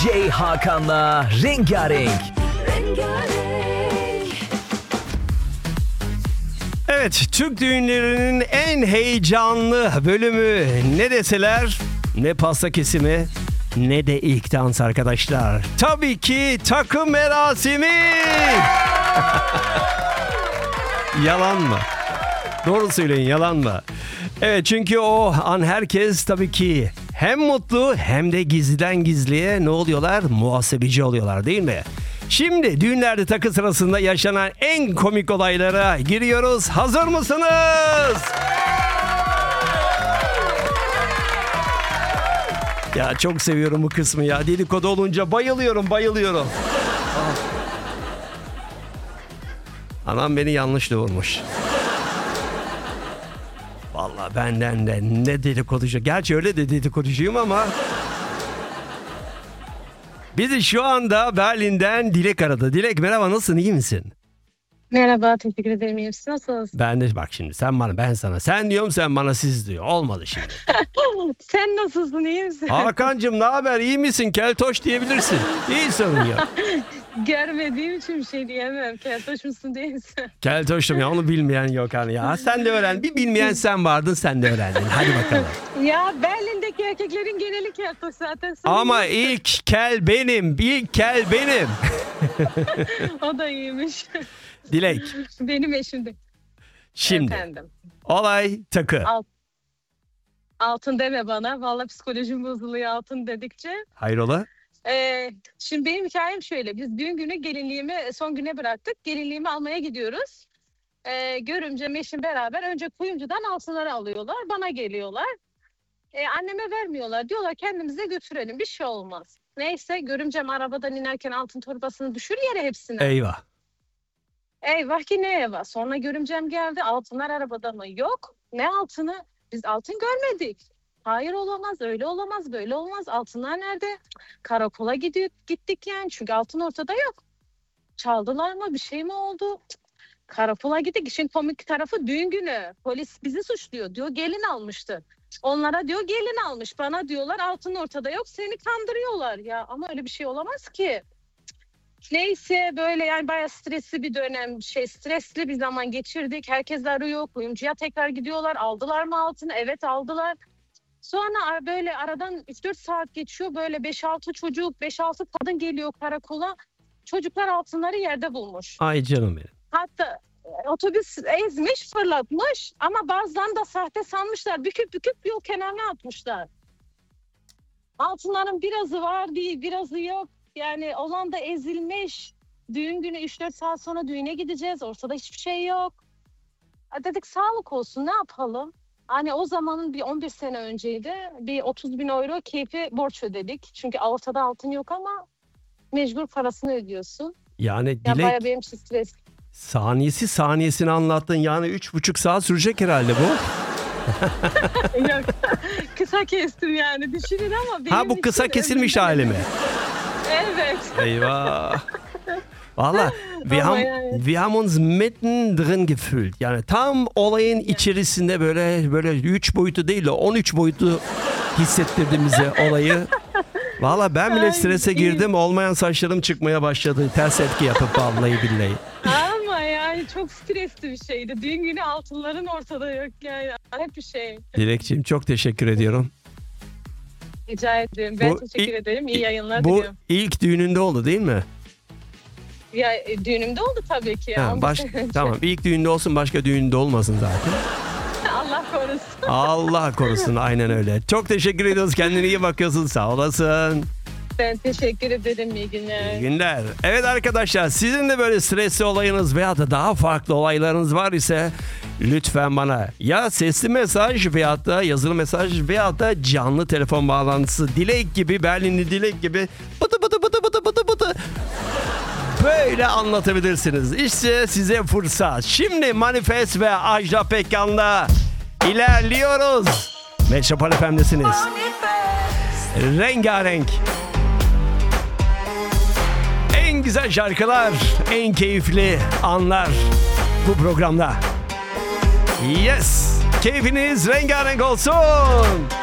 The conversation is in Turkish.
DJ Hakan'la Rengarenk. Evet, Türk düğünlerinin en heyecanlı bölümü ne deseler ne pasta kesimi ne de ilk dans arkadaşlar. Tabii ki takım merasimi. Yalan mı? Doğru söyleyin, yalan mı? Evet, çünkü o an herkes tabii ki hem mutlu hem de gizliden gizliye ne oluyorlar? Muhasebeci oluyorlar, değil mi? Şimdi düğünlerde takı sırasında yaşanan en komik olaylara giriyoruz. Hazır mısınız? Ya çok seviyorum bu kısmı ya. Dedikodu olunca bayılıyorum. Anam beni yanlış vurmuş. Vallahi benden de ne dedikoducu. Gerçi öyle de dedikodocuyum ama... Bizi şu anda Berlin'den Dilek aradı. Dilek merhaba, nasılsın, iyi misin? Merhaba, teşekkür ederim. İyiyim. Siz nasılsınız? Ben de bak şimdi sen bana ben sana sen diyorum, sen bana siz diyor. Olmadı şimdi. Sen nasılsın, iyi misin? Hakan'cığım ne haber, iyi misin? Keltoş diyebilirsin. İyi, sorun yok. Görmediğim için bir şey diyemem. Keltoş musun değil misin? Keltoşum ya, onu bilmeyen yok hani ya. Sen de öğren. Bir bilmeyen sen vardın, sen de öğrendin. Hadi bakalım. Ya Berlin'deki erkeklerin geneli keltoş zaten. Ama ilk kel benim. O da iyiymiş. Dilek. Benim eşim de. Şimdi Efendim. olay takı. Altın deme bana. Vallahi psikolojim bozuluyor altın dedikçe. Hayrola? Şimdi benim hikayem şöyle. Biz düğün günü gelinliğimi son güne bıraktık. Gelinliğimi almaya gidiyoruz. Görümcem eşim beraber önce kuyumcudan altınları alıyorlar. Bana geliyorlar. Anneme vermiyorlar. Diyorlar kendimize götürelim. Bir şey olmaz. Neyse, görümcem arabadan inerken altın torbasını düşür yere hepsini. Eyvah. Eyvah ki ne eyvah. Sonra görümcem geldi. Altınlar arabada mı? Yok. Ne altını? Biz altın görmedik. Hayır, olamaz, öyle olamaz, böyle olmaz. Altınlar nerede? Karakola gittik yani. Çünkü altın ortada yok. Çaldılar mı? Bir şey mi oldu? Karakola gittik. İşin komik tarafı düğün günü. Polis bizi suçluyor. Diyor gelin almıştı. Onlara diyor gelin almış. Bana diyorlar altın ortada yok. Seni kandırıyorlar. Ya ama öyle bir şey olamaz ki. Neyse, böyle yani bayağı stresli bir dönem, stresli bir zaman geçirdik. Herkes arıyor, kuyumcuya tekrar gidiyorlar. Aldılar mı altını? Evet, aldılar. Sonra böyle aradan 3-4 saat geçiyor. Böyle 5-6 çocuk, 5-6 kadın geliyor karakola. Çocuklar altınları yerde bulmuş. Ay canım benim. Hatta otobüs ezmiş, fırlatmış. Ama bazılarını da sahte sanmışlar. Büküp yol kenarına atmışlar. Altınların birazı var değil, birazı yok. Yani olan da ezilmiş. Düğün günü 3-4 saat sonra düğüne gideceğiz. Ortada hiçbir şey yok. Dedik sağlık olsun, ne yapalım? Hani o zamanın bir 11 sene önceydi. Bir 30.000 euro keyfi borç ödedik. Çünkü ortada altın yok ama mecbur parasını ödüyorsun. Yani Ya Dilek, bayağı benim için stres. saniyesini anlattın. Yani 3,5 saat sürecek herhalde bu. Yok, kısa kestim yani, düşünün ama benim Bu kısa için kesilmiş ömrümde- hali mi? Evet. Eyvah. Valla Ama yani. wir haben uns mittendrin gefühlt. Yani tam olayın içerisinde böyle 3 boyutu değil de 13 boyutu hissettirdi bize olayı. Valla ben bile Ay, strese girdim. Olmayan saçlarım çıkmaya başladı. Ters etki yapıp vallahi billahi. Ama yani çok stresli bir şeydi. Düğün günü altınların ortada yok yani. Hep bir şey. Dilekçiğim çok teşekkür ediyorum. Rica ederim. Ben Bu teşekkür ederim. İyi yayınlar Bu diliyorum. ilk düğününde oldu değil mi? Ya düğünümde oldu tabii ki. Ha, 11 sene önce. tamam, ilk düğünde olsun, başka düğünde olmasın zaten. Allah korusun. Allah korusun, aynen öyle. Çok teşekkür ediyoruz. Kendine iyi bakıyorsun. Sağ olasın. Ben teşekkür ederim. İyi günler. İyi günler. Evet arkadaşlar, sizin de böyle stresli olayınız veya da daha farklı olaylarınız var ise lütfen bana ya sesli mesaj veya da yazılı mesaj veya da canlı telefon bağlantısı, Dilek gibi, Berlinli Dilek gibi bıdı bıdı böyle anlatabilirsiniz. İşte size fırsat. Şimdi Manifest ve Ajda Pekkan'la ilerliyoruz. Metropol FM'desiniz. Rengarenk. En güzel şarkılar, en keyifli anlar bu programda. Yes! Keyfiniz rengarenk olsun.